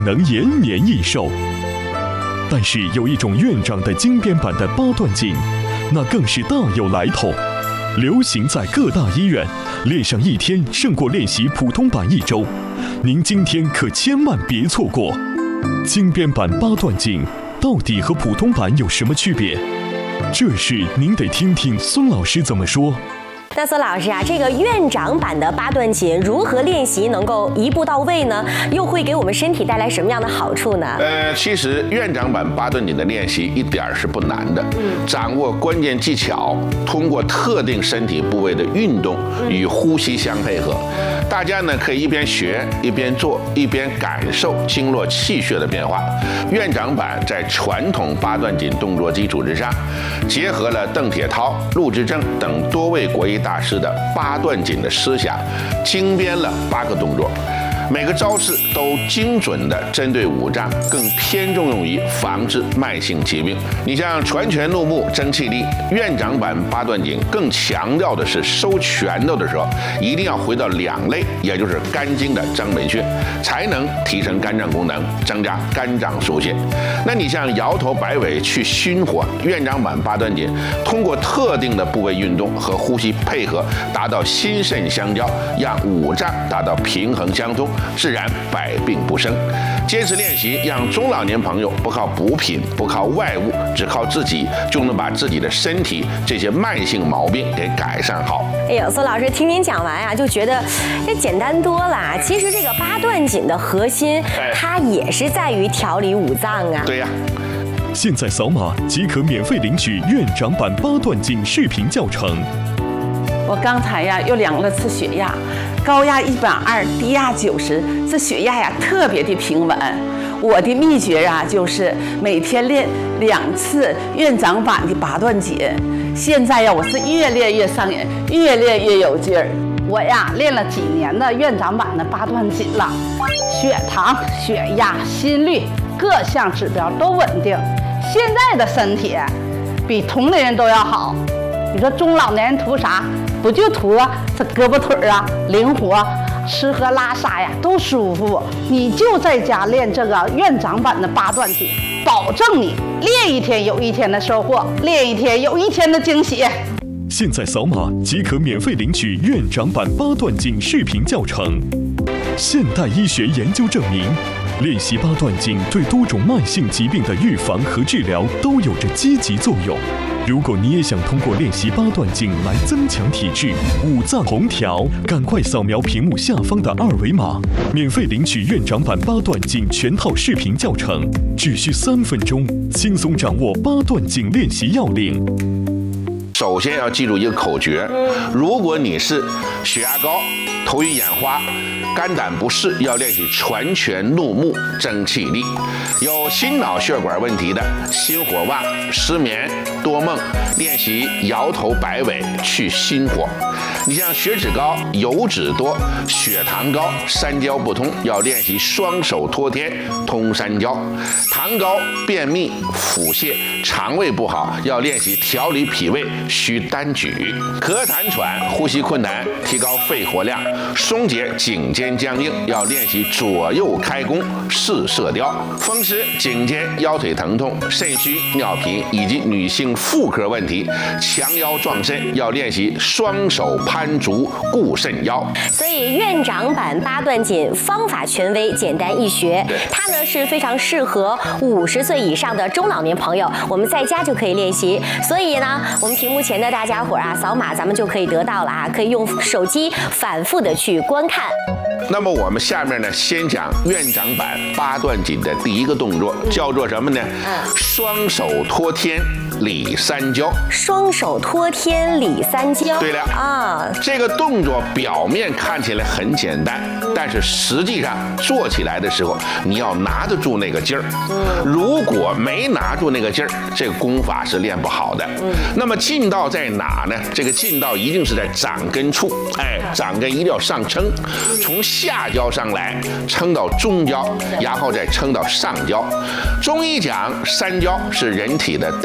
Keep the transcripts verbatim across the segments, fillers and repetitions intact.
能延年益寿。但是有一种院长的精编版的八段锦，那更是大有来头，流行在各大医院，练上一天胜过练习普通版一周。您今天可千万别错过。精编版八段锦到底和普通版有什么区别？这事您得听听孙老师怎么说。 那孙老师啊，这个院长版的八段锦如何练习能够一步到位呢？又会给我们身体带来什么样的好处呢？ 呃，其实院长版八段锦的练习一点儿是不难的，嗯、掌握关键技巧，通过特定身体部位的运动与呼吸相配合。大家呢可以一边学一边做，一边感受经络气血的变化。院长版在传统八段锦动作基础之上，结合了邓铁涛、陆之正等多位国医大师的八段锦的思想，精编了八个动作，每个招式都精准地针对五脏，更偏重用于防治慢性疾病。你像传拳入目、增气力，院长版八段锦更强调的是收拳头的时候，一定要回到两肋，也就是肝经的张门穴，才能提升肝脏功能，增加肝脏疏泄。那你像摇头摆尾去心火，院长版八段锦通过特定的部位运动和呼吸配合，达到心肾相交，让五脏达到平衡相通，自然百病不生。坚持练习，让中老年朋友不靠补品，不靠外物，只靠自己就能把自己的身体这些慢性毛病给改善好。 哎呦，孙老师听您讲完啊，就觉得这简单多了。其实这个八段锦的核心，它也是在于调理五脏啊。 对呀。 现在扫码即可免费领取院长版八段锦视频教程。 我刚才呀又量了次血压，高压一百二，低压九十，这血压呀特别的平稳。我的秘诀啊就是每天练两次院长版的八段锦。现在呀我是越练越上瘾，越练越有劲儿。 我呀练了几年的院长版的八段锦了，血糖、血压、心率各项指标都稳定。现在的身体比同龄人都要好。你说中老年人图啥？不就图这胳膊腿啊灵活，吃喝拉撒呀都舒服。你就在家练这个院长版的八段锦，保证你练一天有一天的收获，练一天有一天的惊喜。 现在扫码即可免费领取院长版八段锦视频教程。现代医学研究证明，练习八段锦对多种慢性疾病的预防和治疗都有着积极作用。如果你也想通过练习八段锦来增强体质、五脏同调，赶快扫描屏幕下方的二维码，免费领取院长版八段锦全套视频教程，只需三分钟，轻松掌握八段锦练习要领。 首先要记住一个口诀，如果你是血压高、头晕眼花、肝胆不适，要练习传拳入目增气力；有心脑血管问题的，心火旺、失眠、多梦，练习摇头摆尾去心火。你像血脂高、油脂多、血糖高、三焦不通，要练习双手托天通三焦；糖高、便秘、腹泻、肠胃不好，要练习调理脾胃需单举；咳痰喘、呼吸困难，提高肺活量，松解颈肩僵硬，要练习左右开弓试射雕；风湿、颈肩、腰腿疼痛、肾虚、尿频以及女性妇科问题，强腰壮肾，要练习双手攀足固肾腰。 所以院长版八段锦方法权威，简单易学，它呢是非常适合五十岁以上的中老年朋友，我们在家就可以练习。所以呢，我们屏幕前的大家伙啊，扫码咱们就可以得到了啊，可以用手机反复的去观看。 那么我们下面呢，先讲院长版八段锦的第一个动作，叫做什么呢？嗯，双手托天理三焦。 双手托天理三焦。 对了啊，这个动作表面看起来很简单，但是实际上做起来的时候，你要拿得住那个劲儿。如果没拿住那个劲儿，这个功法是练不好的。那么劲道在哪呢？这个劲道一定是在掌根处，哎，掌根一定要上撑，从下焦上来，撑到中焦，然后再撑到上焦。中医讲三焦是人体的代谢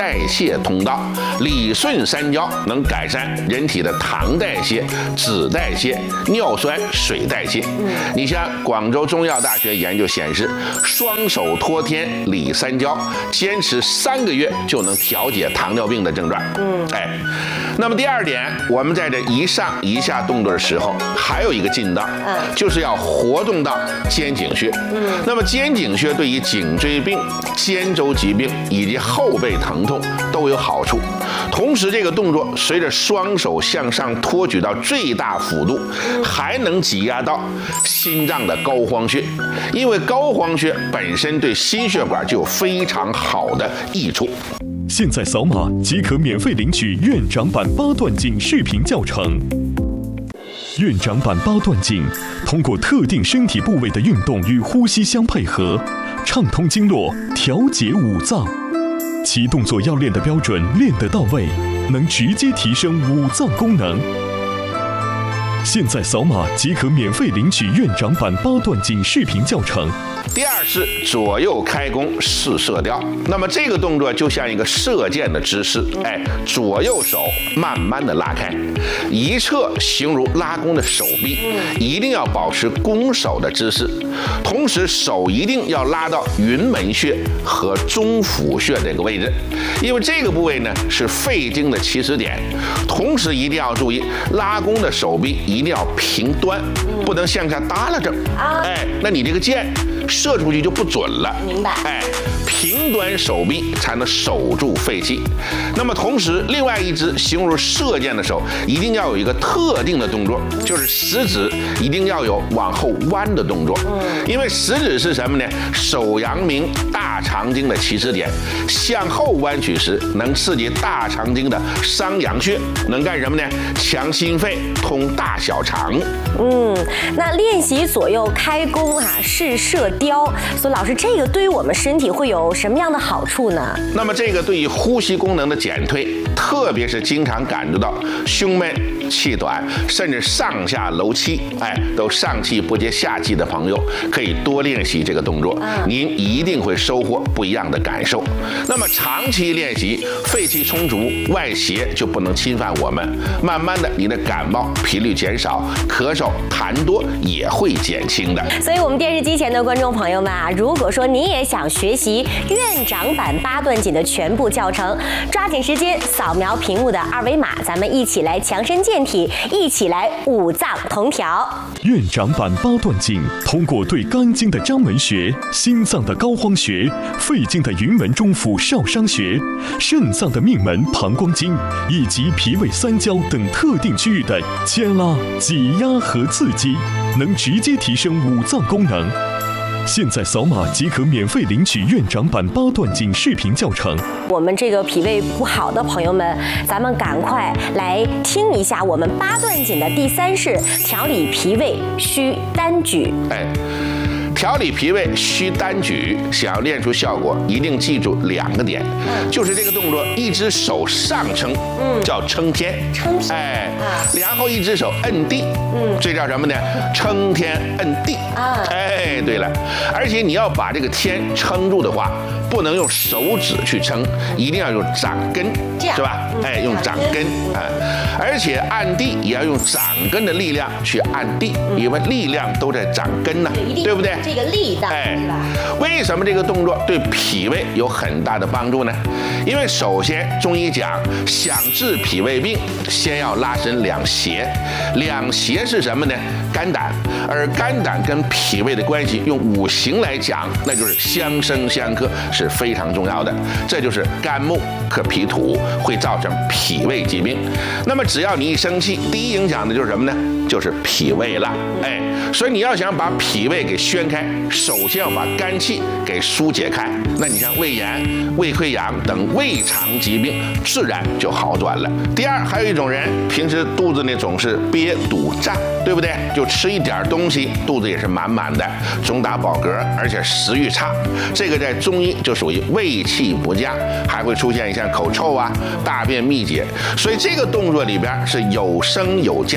泄通道，理顺三焦，能改善人体的糖代谢、脂代谢、尿酸、水代谢。你像广州中药大学研究显示，双手托天理三焦，坚持三个月就能调节糖尿病的症状。嗯，哎，那么第二点，我们在这一上一下动作的时候，还有一个劲道，就是要活动到肩颈穴。嗯，那么肩颈穴对于颈椎病、肩周疾病以及后背疼痛都有好处。同时，这个动作随着双手向上托举到最大幅度，还能挤压到心脏的膏肓穴，因为膏肓穴本身对心血管就有非常好的益处。 现在扫码即可免费领取院长版八段锦视频教程。院长版八段锦通过特定身体部位的运动与呼吸相配合，畅通经络，调节五脏。其动作要练的标准，练得到位，能直接提升五脏功能。现在扫码即可免费领取院长版八段锦视频教程。 第二是左右开弓试射雕，那么这个动作就像一个射箭的姿势，哎，左右手慢慢的拉开，一侧形如拉弓的手臂，一定要保持弓手的姿势，同时手一定要拉到云门穴和中府穴这个位置，因为这个部位呢是肺经的起始点，同时一定要注意拉弓的手臂一定要平端，不能向下耷拉着，哎，那你这个箭射出去就不准了。 明白。 哎，平端手臂才能守住肺气。那么同时，另外一只形如射箭的手，一定要有一个特定的动作，就是食指一定要有往后弯的动作。嗯。因为食指是什么呢？手阳明大肠经的起始点，向后弯曲时能刺激大肠经的商阳穴，能干什么呢？强心肺，通大小肠。 嗯，那练习左右开弓啊，试射雕，所以老师，这个对于我们身体会有什么样的好处呢？ 那么这个对于呼吸功能的减退，特别是经常感觉到胸闷、气短，甚至上下楼气，哎，都上气不接下气的朋友，可以多练习这个动作，您一定会收获不一样的感受。那么长期练习，肺气充足，外邪就不能侵犯我们，慢慢的，你的感冒频率减少，咳嗽、痰多也会减轻的。 所以，我们电视机前的观众朋友们啊，如果说您也想学习院长版八段锦的全部教程，抓紧时间扫描屏幕的二维码，咱们一起来强身健体，一起来五脏同调。 院长版八段锦通过对肝经的章门穴、心脏的膏肓穴、肺经的云门中府少商穴、肾脏的命门膀胱经以及脾胃三焦等特定区域的牵拉、挤压和刺激，能直接提升五脏功能。现在扫码即可免费领取院长版八段锦视频教程。 我们这个脾胃不好的朋友们，咱们赶快来听一下我们八段锦的第三式：调理脾胃需单举。 哎。调理脾胃需单举，想要练出效果，一定记住两个点，嗯、就是这个动作，一只手上撑，嗯，叫撑天， 撑天， 哎，啊、然后一只手摁地，嗯，这叫什么呢？撑天摁地，啊，哎，对了，而且你要把这个天撑住的话，不能用手指去撑，一定要用掌根，是吧？嗯、哎，用掌根啊，而且按地也要用掌根的力量去按地，嗯、因为力量都在掌根呢，对不对？ 这个力道， 哎，为什么这个动作对脾胃有很大的帮助呢？因为首先中医讲，想治脾胃病，先要拉伸两胁，两胁是什么呢？肝胆，而肝胆跟脾胃的关系，用五行来讲，那就是相生相克，是非常重要的。这就是肝木克脾土，会造成脾胃疾病。那么只要你一生气，第一影响的就是什么呢？就是脾胃了，哎，所以你要想把脾胃给宣开，首先要把肝气给疏解开。那你像胃炎、胃溃疡等胃肠疾病，自然就好转了。第二，还有一种人平时肚子呢总是憋堵胀，对不对？就吃一点东西，肚子也是满满的，总打饱嗝，而且食欲差。这个在中医就属于胃气不佳，还会出现像口臭啊、大便秘结。所以这个动作里边是有升有降。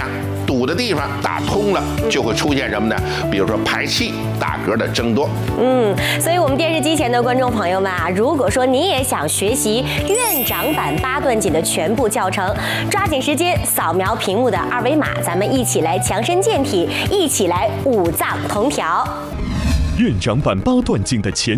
堵的地方打通了，就会出现什么呢？比如说排气、打嗝的增多。 嗯，所以我们电视机前的观众朋友们啊，如果说你也想学习院长版八段锦的全部教程，抓紧时间扫描屏幕的二维码，咱们一起来强身健体，一起来五脏同调。 院长版八段锦的前